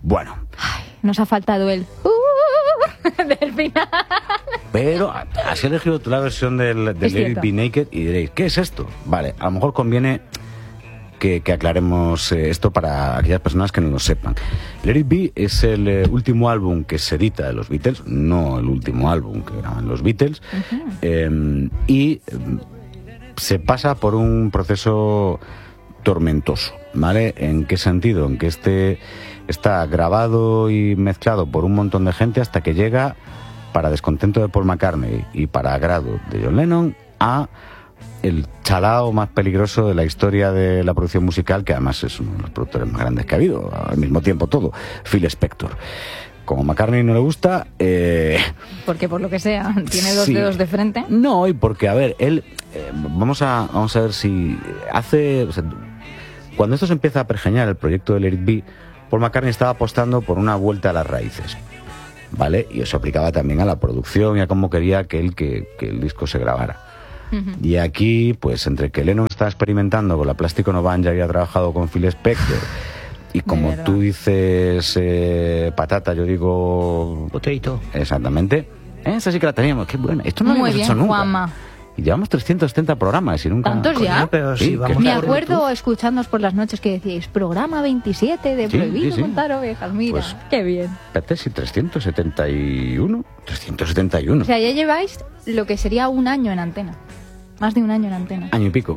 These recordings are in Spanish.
Bueno. Ay, nos ha faltado el del final. Pero has elegido tú la versión del Let It Be Naked y diréis, ¿qué es esto? Vale, a lo mejor conviene que aclaremos esto para aquellas personas que no lo sepan. Let It Be es el último álbum que se edita de los Beatles, no el último álbum que graban los Beatles, y se pasa por un proceso tormentoso, ¿vale? ¿En qué sentido? En que está grabado y mezclado por un montón de gente hasta que llega, para descontento de Paul McCartney y para agrado de John Lennon, a el chalao más peligroso de la historia de la producción musical, que además es uno de los productores más grandes que ha habido, al mismo tiempo todo, Phil Spector. Como a McCartney no le gusta... porque por lo que sea, tiene dos dedos de frente. No, y porque, a ver, él... vamos a ver si hace... O sea, cuando esto se empieza a pergeñar, el proyecto de Let It Be, Paul McCartney estaba apostando por una vuelta a las raíces, ¿vale? Y eso aplicaba también a la producción y a cómo quería que el disco se grabara. Y aquí, pues entre que Lennon estaba experimentando con la Plástico No Band, ya había trabajado con Phil Spector, y como tú dices patata, yo digo... potato. Exactamente. Esa sí que la teníamos, qué buena. Esto no lo hemos hecho nunca. Juanma. Y llevamos 370 programas y nunca... ¿Tantos ya? Pero sí, si vamos me acuerdo escuchándoos por las noches que decíais programa 27 de Prohibido Montar Ovejas. Mira, pues, qué bien. Espérate, si 371. 371. O sea, ya lleváis lo que sería un año en antena. Más de un año en antena. Año y pico.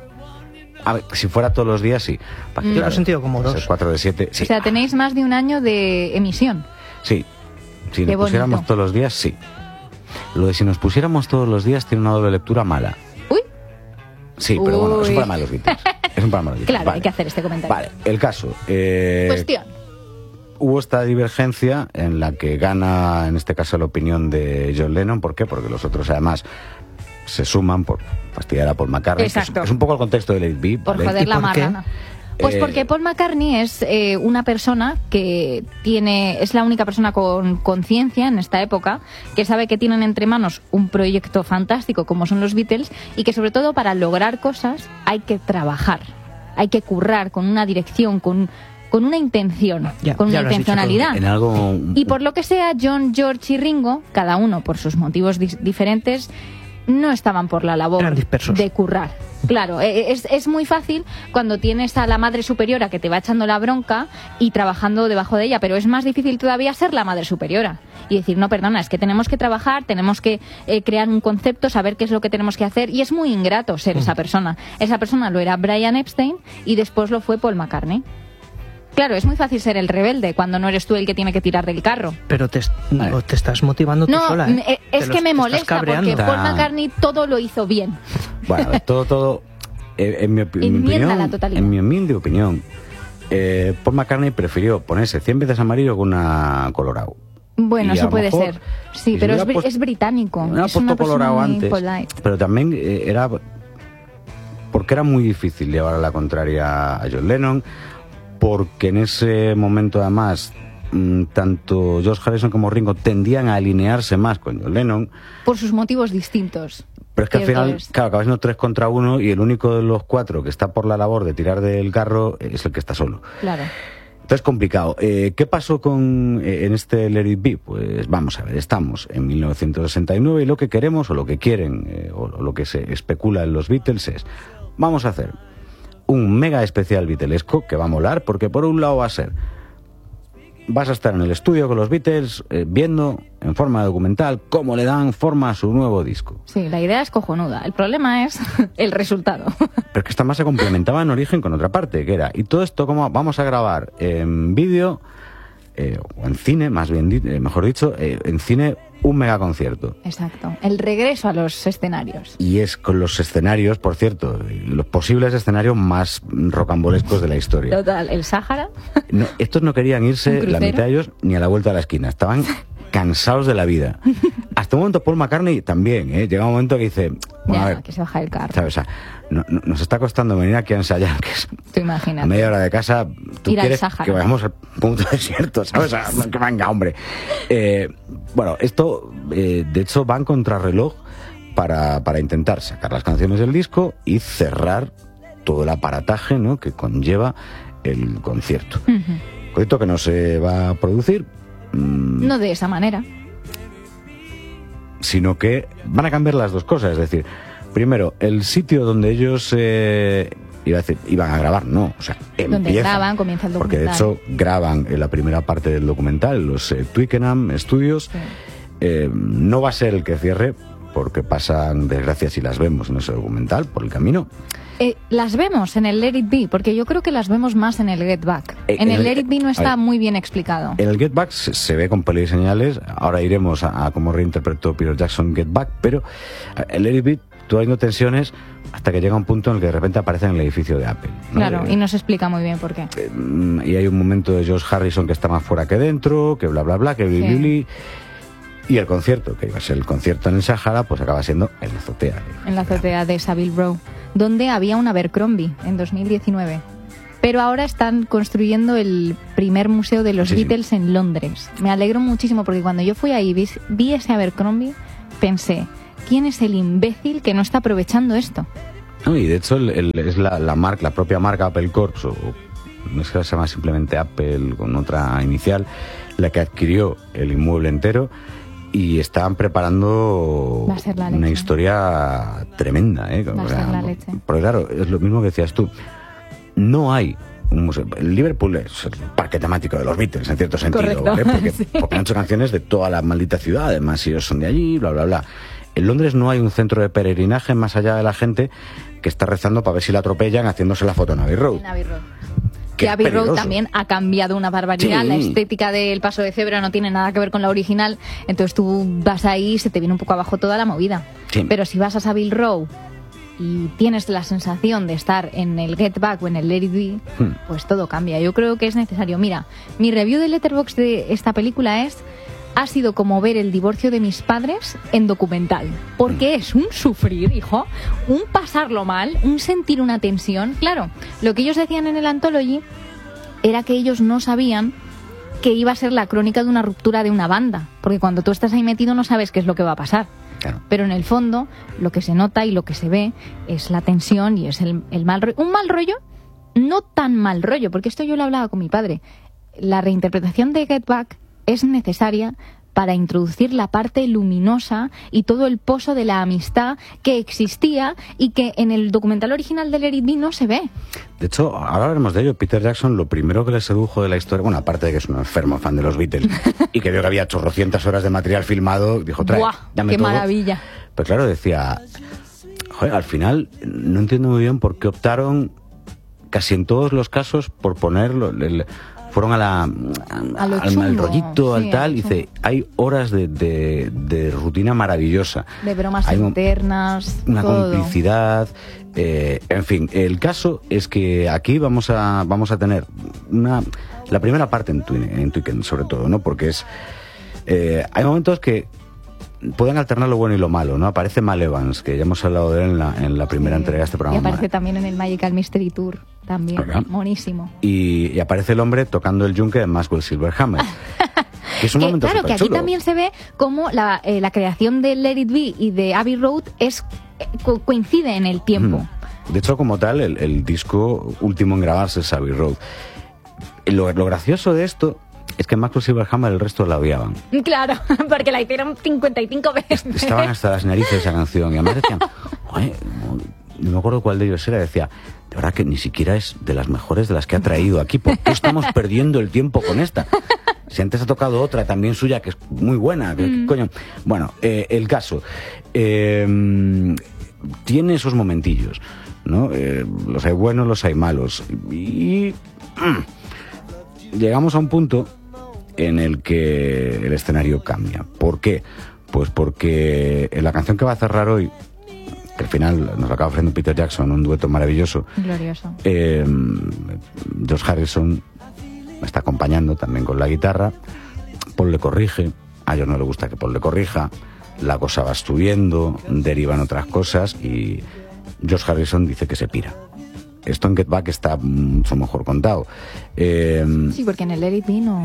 A ver, si fuera todos los días, sí. Yo lo he sentido como 2. 4 de 7, sí. O sea, tenéis más de un año de emisión. Sí. Si nos pusiéramos todos los días, sí. Lo de si nos pusiéramos todos los días tiene una doble lectura mala. Uy. Sí, pero bueno, es un programa de los Beatles. Es un programa de los Beatles. Claro, vale. Hay que hacer este comentario. Vale, el caso. Cuestión. Hubo esta divergencia en la que gana, en este caso, la opinión de John Lennon. ¿Por qué? Porque los otros, además, se suman por fastidiar a Paul McCartney. Exacto. Es un poco el contexto de Let It Be, por ¿vale? joder la marrana. Pues porque Paul McCartney es una persona que es la única persona con conciencia en esta época, que sabe que tienen entre manos un proyecto fantástico como son los Beatles, y que sobre todo para lograr cosas hay que trabajar, hay que currar con una dirección, con una intención, con una intencionalidad. Y por lo que sea, John, George y Ringo, cada uno por sus motivos diferentes, no estaban por la labor de currar. Claro, es muy fácil cuando tienes a la madre superiora que te va echando la bronca y trabajando debajo de ella, pero es más difícil todavía ser la madre superiora y decir, no, perdona, es que tenemos que trabajar, tenemos que crear un concepto, saber qué es lo que tenemos que hacer, y es muy ingrato ser esa persona. Esa persona lo era Brian Epstein y después lo fue Paul McCartney. Claro, es muy fácil ser el rebelde cuando no eres tú el que tiene que tirar del carro. Pero te estás motivando tú sola, ¿eh? Es que me molesta porque Paul McCartney todo lo hizo bien. Bueno, todo en mi humilde opinión, Paul McCartney prefirió ponerse 100 veces amarillo que una colorado. Bueno, eso puede ser. Sí, pero es británico. No ha puesto colorado antes. Polite. Pero también era... Porque era muy difícil llevar a la contraria a John Lennon, porque en ese momento además tanto George Harrison como Ringo tendían a alinearse más con John Lennon. Por sus motivos distintos. Pero es que al final, claro, acabas siendo 3 contra 1 y el único de los 4 que está por la labor de tirar del carro es el que está solo. Claro. Entonces, complicado. ¿Qué pasó en este Let It Be? Pues vamos a ver, estamos en 1969 y lo que queremos o lo que quieren o lo que se especula en los Beatles es, vamos a hacer un mega especial beatlesco que va a molar, porque por un lado vas a estar en el estudio con los Beatles viendo en forma documental cómo le dan forma a su nuevo disco. Sí, la idea es cojonuda, el problema es el resultado. Pero es que esta más se complementaba en origen con otra parte, que era, y todo esto como vamos a grabar en vídeo o en cine, más bien mejor dicho, en cine un megaconcierto. Exacto, el regreso a los escenarios. Y es con los escenarios, por cierto, los posibles escenarios más rocambolescos de la historia. Total, el Sáhara. No, estos no querían irse, la mitad de ellos, ni a la vuelta de la esquina. Estaban cansados de la vida. Hasta un momento Paul McCartney también, Llega un momento que dice... Bueno, ya, a ver, que se baja el carro. ¿sabes? O sea, nos está costando venir aquí a ensayar, que es tú imagínate. a media hora de casa. Tú ir quieres al Sáhara, que vayamos al punto desierto, ¿sabes? Que venga, hombre. Bueno, esto, de hecho, va en contrarreloj para intentar sacar las canciones del disco y cerrar todo el aparataje, ¿no?, que conlleva el concierto. proyecto que no se va a producir. No de esa manera. Sino que van a cambiar las dos cosas. Es decir, primero, el sitio donde ellos iban a grabar, no, o sea, donde graban, comienza el documental. Porque de hecho graban en la primera parte del documental, los Twickenham Studios. Sí. No va a ser el que cierre, porque pasan desgracias y las vemos en ese documental por el camino. Las vemos en el Let It Be, porque yo creo que las vemos más en el Get Back. En el Let It Be no está muy bien explicado. En el Get Back se ve con peli y señales. Ahora iremos a cómo reinterpretó Peter Jackson Get Back, pero el Let It Be, tú hay tensiones hasta que llega un punto en el que de repente aparece en el edificio de Apple, ¿no? Claro, y no se explica muy bien por qué. Y hay un momento de Josh Harrison que está más fuera que dentro, que bla bla bla, que bli. Y el concierto, que iba a ser el concierto en el Sahara, pues acaba siendo en la azotea. En la azotea de Savile Row, donde había un Abercrombie en 2019. Pero ahora están construyendo el primer museo de los Beatles en Londres. Me alegro muchísimo porque cuando yo fui ahí vi ese Abercrombie, pensé, ¿quién es el imbécil que no está aprovechando esto? No, y de hecho es la propia marca Apple Corps, o no es que se llama simplemente Apple con otra inicial, la que adquirió el inmueble entero. Y estaban preparando una historia tremenda, ¿eh? Va a ser la leche. Porque claro, es lo mismo que decías tú. No hay un museo. Liverpool es el parque temático de los Beatles, en cierto sentido. Correcto. ¿Vale? Porque, sí. porque han hecho canciones de toda la maldita ciudad. Además, ellos son de allí, bla, bla, bla. En Londres no hay un centro de peregrinaje más allá de la gente que está rezando para ver si la atropellan haciéndose la foto en Abbey Road. En Abbey Road. Que Abbey Road también ha cambiado una barbaridad. Sí. La estética del Paso de Cebra no tiene nada que ver con la original. Entonces tú vas ahí y se te viene un poco abajo toda la movida. Sí. Pero si vas a Savile Row y tienes la sensación de estar en el Get Back o en el Let It Be, pues todo cambia. Yo creo que es necesario. Mira, mi review de Letterboxd de esta película ha sido como ver el divorcio de mis padres en documental. Porque es un sufrir, hijo, un pasarlo mal, un sentir una tensión. Claro, lo que ellos decían en el Anthology era que ellos no sabían que iba a ser la crónica de una ruptura de una banda. Porque cuando tú estás ahí metido no sabes qué es lo que va a pasar. Claro. Pero en el fondo, lo que se nota y lo que se ve es la tensión y es el mal rollo. Un mal rollo, no tan mal rollo, porque esto yo lo hablaba con mi padre. La reinterpretación de Get Back es necesaria para introducir la parte luminosa y todo el pozo de la amistad que existía y que en el documental original de Let It Be no se ve. De hecho, ahora hablaremos de ello. Peter Jackson, lo primero que le sedujo de la historia, bueno, aparte de que es un enfermo fan de los Beatles y que vio que había 800 horas de material filmado, dijo, trae, dame ¡qué todo. Maravilla! Pero claro, decía, joder, al final no entiendo muy bien por qué optaron casi en todos los casos por ponerlo... fueron al mal rollito, al tal, y dice, hay horas de rutina maravillosa. De bromas internas, una todo. Complicidad, en fin, el caso es que aquí vamos a tener la primera parte en Twickenham, sobre todo, ¿no? Porque hay momentos que pueden alternar lo bueno y lo malo, ¿no? Aparece Mal Evans, que ya hemos hablado de él en la primera entrega de este programa. Y aparece también en el Magical Mystery Tour, también, monísimo. Y aparece el hombre tocando el yunque de Maxwell Silverhammer. Que es un momento claro, que aquí chulo. También se ve cómo la creación de Let It Be y de Abbey Road coincide en el tiempo. De hecho, como tal, el disco último en grabarse es Abbey Road. Lo gracioso de esto es que Maxwell Silverhammer el resto la odiaban. Claro, porque la hicieron 55 veces. Estaban hasta las narices de esa canción. Y además decían, no me acuerdo cuál de ellos era, decía, de verdad que ni siquiera es de las mejores de las que ha traído aquí. ¿Por qué estamos perdiendo el tiempo con esta? Si antes ha tocado otra también suya, que es muy buena. ¿Qué coño? Bueno, el caso. Tiene esos momentillos, ¿no? Los hay buenos, los hay malos. Y llegamos a un punto en el que el escenario cambia. ¿Por qué? Pues porque en la canción que va a cerrar hoy, que al final nos acaba ofreciendo Peter Jackson, un dueto maravilloso. Glorioso. Josh Harrison me está acompañando también con la guitarra. Paul le corrige. A ellos no le gusta que Paul le corrija. La cosa va subiendo, derivan otras cosas y Josh Harrison dice que se pira. Esto en Get Back está mucho mejor contado. Sí, porque en el Let It Be no...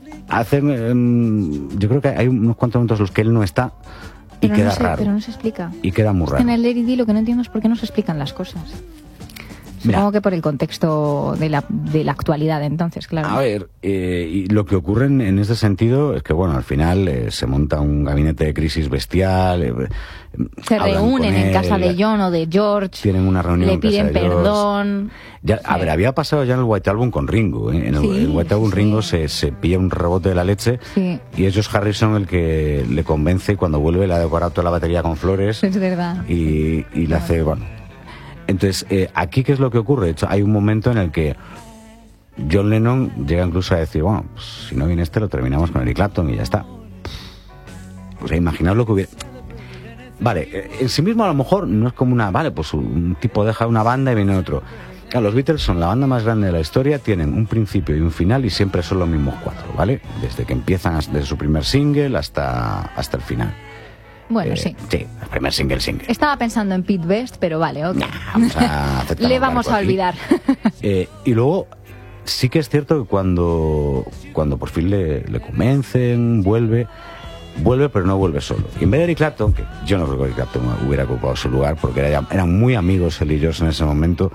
yo creo que hay unos cuantos momentos en los que él no está y queda raro. Pero no se explica. Y queda muy raro. En el Let It Be lo que no entiendo es por qué no se explican las cosas. Supongo que por el contexto de la actualidad entonces, claro. A ver, y lo que ocurre en ese sentido es que, bueno, al final se monta un gabinete de crisis bestial. Se reúnen en casa de John o de George. Tienen una reunión. Le piden perdón. Ya, a ver, había pasado ya en el White Album con Ringo. En el White Album Ringo se pilla un rebote de la leche y es George Harrison el que le convence y cuando vuelve le ha decorado toda la batería con flores. Es verdad. Y le hace, bueno. Entonces, aquí, ¿qué es lo que ocurre? De hecho, hay un momento en el que John Lennon llega incluso a decir, bueno, pues, si no viene lo terminamos con Eric Clapton y ya está. Pues imaginaos lo que hubiera... Vale, en sí mismo a lo mejor no es como una... Pues un tipo deja una banda y viene otro. Claro, los Beatles son la banda más grande de la historia, tienen un principio y un final y siempre son los mismos 4, ¿vale? Desde que empiezan, desde su primer single hasta el final. Bueno, sí. Sí, el primer single. Estaba pensando en Pete Best, pero vale, ok. Vamos a le vamos a olvidar. Y luego, sí que es cierto que cuando por fin le convencen, vuelve, pero no vuelve solo. Y en vez de Eric Clapton, que yo no creo que Eric Clapton hubiera ocupado su lugar, porque eran muy amigos él y George en ese momento.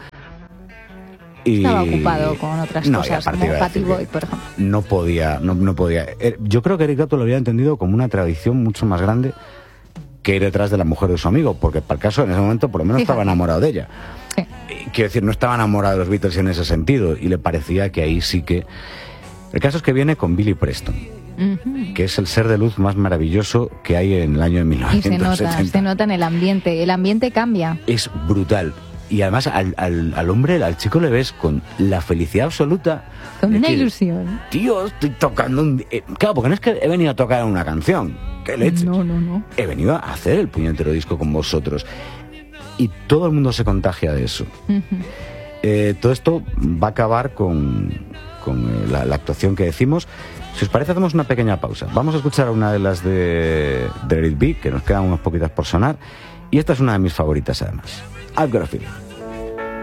Estaba ocupado con otras cosas, como Patty Boyd, por ejemplo. No podía. Yo creo que Eric Clapton lo había entendido como una tradición mucho más grande que ir detrás de la mujer de su amigo, porque para el caso en ese momento por lo menos estaba enamorado de ella. Sí. Quiero decir, no estaba enamorado de los Beatles en ese sentido, y le parecía que ahí sí que... El caso es que viene con Billy Preston, que es el ser de luz más maravilloso que hay en el año de 1970. Y se nota en el ambiente cambia. Es brutal. Y además al hombre, al chico le ves con la felicidad absoluta. Con una ilusión. Tío, estoy tocando claro, porque no es que he venido a tocar una canción. ¿Qué leche? No. He venido a hacer el puñetero disco con vosotros. Y todo el mundo se contagia de eso. Todo esto va a acabar con la actuación que decimos. Si os parece, hacemos una pequeña pausa. Vamos a escuchar una de las de Let It Be, que nos quedan unas poquitas por sonar. Y esta es una de mis favoritas, además. I've Got a Feeling.